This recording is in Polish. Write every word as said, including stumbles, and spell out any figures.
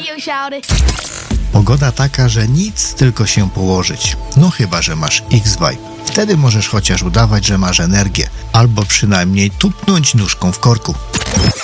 Pogoda taka, że nic, tylko się położyć. No chyba, że masz X-Vibe. Wtedy możesz chociaż udawać, że masz energię. Albo przynajmniej tupnąć nóżką w korku.